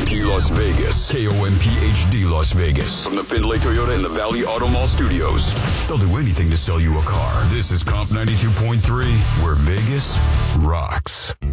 Albuquerque, Las Vegas. KOMPHD Las Vegas. From the Findlay Toyota in the Valley Auto Mall studios. They'll do anything to sell you a car. This is Comp 92.3, where Vegas rocks.